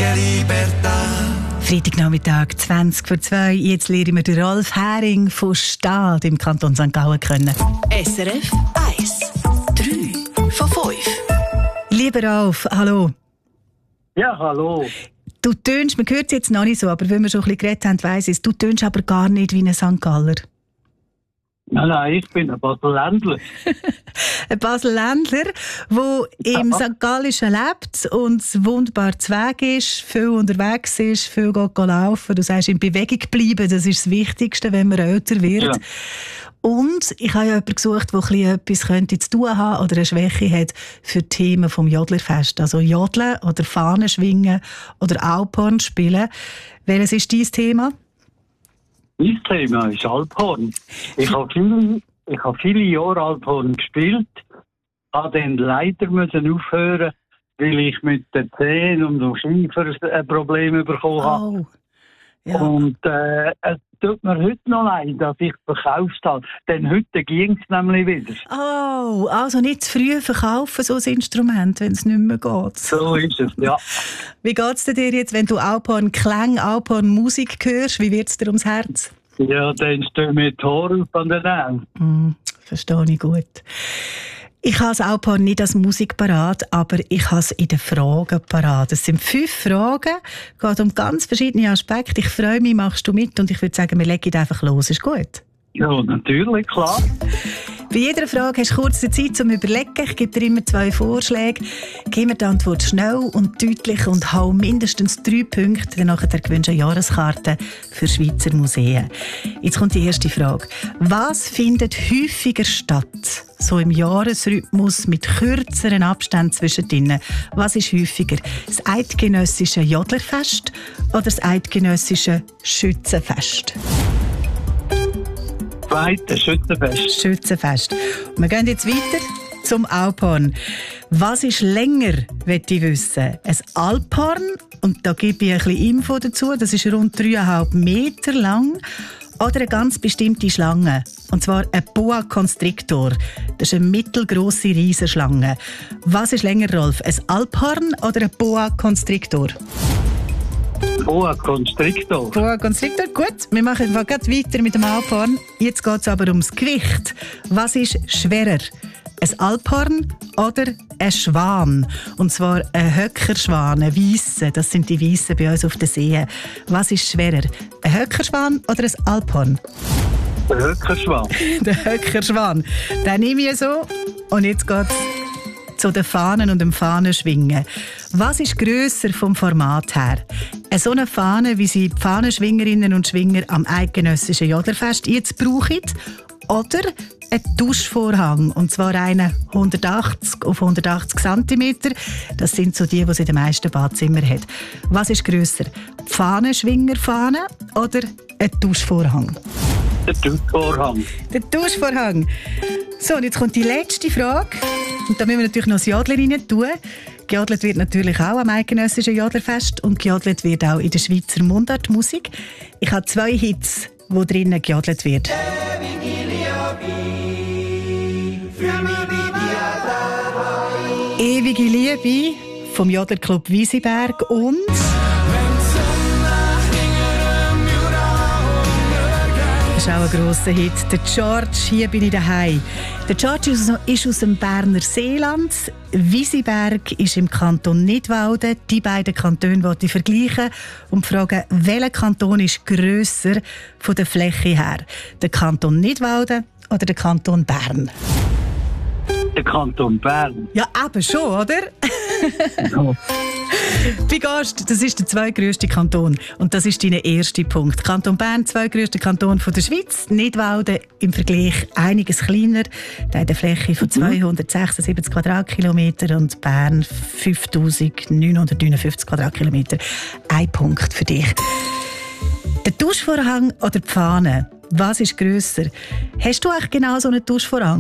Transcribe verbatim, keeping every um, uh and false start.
che libertà. Freitagnachmittag, zwanzig vor zwei. Jetzt lernen wir den Rolf Häring von Stade im Kanton Sankt Gallen kennen. S R F eins. drei von fünf. Lieber Rolf, hallo. Ja, hallo. Du tönst, man hört es jetzt noch nicht so, aber wenn wir schon ein bisschen geredet haben, weiss ich es, du tönst aber gar nicht wie ein Sankt Galler. Nein, nein, ich bin ein Basel-Ländler. Ein Basel-Ländler, der im Sankt Gallischen lebt und wunderbar zu Weg ist, viel unterwegs ist, viel geht laufen. Du sagst, in Bewegung bleiben, das ist das Wichtigste, wenn man älter wird. Ja. Und ich habe ja jemanden gesucht, der etwas könnte zu tun haben oder eine Schwäche hat für Themen vom Jodlerfest. Also Jodeln oder Fahnen schwingen oder Alphorn spielen. Welches ist dein Thema? Mein Thema ist Alphorn. Ich habe viele, ich habe viele Jahre Alphorn gespielt, habe dann leider müssen aufhören, weil ich mit den Zehen und dem Schiefer ein Problem bekommen habe. Oh. Ja. Und äh, es tut mir heute noch leid, dass ich verkauft habe. Denn heute ging es nämlich wieder. Oh, also nicht zu früh verkaufen, so ein Instrument, wenn es nicht mehr geht. So ist es, ja. Wie geht es dir jetzt, wenn du Alphorn-Klang, Alphorn-Musik hörst? Wie wird es dir ums Herz? Ja, dann stehen mir die Haare auf an den Nägeln. Mm, verstehe ich gut. Ich habe das Alphorn nicht als Musik parat, aber ich habe es in den Fragen parat. Es sind fünf Fragen, es geht um ganz verschiedene Aspekte. Ich freue mich, machst du mit und ich würde sagen, wir legen einfach los. Ist gut? Ja, natürlich, klar. Bei jeder Frage hast du kurz Zeit zum Überlegen. Ich gebe dir immer zwei Vorschläge. Gib mir die Antwort schnell und deutlich und hau mindestens drei Punkte. Dann nachher gewünscht eine Jahreskarte für Schweizer Museen. Jetzt kommt die erste Frage. Was findet häufiger statt? So im Jahresrhythmus mit kürzeren Abständen zwischendrin. Was ist häufiger? Das eidgenössische Jodlerfest oder das eidgenössische Schützenfest? Zweite, Schützenfest. Schützenfest. Und wir gehen jetzt weiter zum Alphorn. Was ist länger, möchte ich wissen? Ein Alphorn, und da gebe ich ein bisschen Info dazu, das ist rund dreieinhalb Meter lang, oder eine ganz bestimmte Schlange, und zwar ein Boa Constrictor. Das ist eine mittelgrosse Riesenschlange. Was ist länger, Rolf? Ein Alphorn oder ein Boa Constrictor? Boa Constrictor. Boa Constrictor, gut. Wir machen gerade weiter mit dem Alphorn. Jetzt geht es aber ums Gewicht. Was ist schwerer? Ein Alphorn oder ein Schwan? Und zwar ein Höckerschwan, ein Weisse. Das sind die Weissen bei uns auf den Seen. Was ist schwerer? Ein Höckerschwan oder ein Alphorn? Der Höckerschwan. Der Höckerschwan. Den nehme ich so. Und jetzt geht es zu den Fahnen und dem Fahnenschwingen. Was ist grösser vom Format her? Eine so eine Fahne, wie sie die Fahnenschwingerinnen und Schwinger am eidgenössischen Jodlerfest jetzt brauchen, oder ein Duschvorhang, und zwar einen hundertachtzig auf hundertachtzig Zentimeter. Das sind so die, die es in den meisten Badezimmern hat. Was ist grösser? Die Fahnenschwingerfahne oder ein Duschvorhang? Der Duschvorhang. Der Duschvorhang. So, und jetzt kommt die letzte Frage. Und da müssen wir natürlich noch das Jodler rein tun. Gejodelt wird natürlich auch am eidgenössischen Jodlerfest und gejodelt wird auch in der Schweizer Mundartmusik. Ich habe zwei Hits, wo drinnen gejodelt wird. Ewige Liebe vom Jodlerclub Wiesiberg und das ist auch ein grosser Hit. Der George, hier bin ich daheim. Der George ist aus dem Berner Seeland. Wiesiberg ist im Kanton Nidwalden. Die beiden Kantone wollte ich vergleichen und fragen, welcher Kanton ist grösser von der Fläche her? Der Kanton Nidwalden oder der Kanton Bern? Der Kanton Bern. Ja, eben schon, oder? Ja. Wie gehst du? Das ist der zweitgrösste Kanton. Und das ist dein erster Punkt. Kanton Bern, zweitgrösster Kanton von der Schweiz. Nidwalden im Vergleich einiges kleiner. Der hat eine Fläche von zweihundertsechsundsiebzig Quadratkilometer und Bern fünftausendneunhundertneunundfünfzig Quadratkilometer. Ein Punkt für dich. Der Duschvorhang oder die Fahne? Was ist grösser? Hast du eigentlich genau so einen Duschvorhang?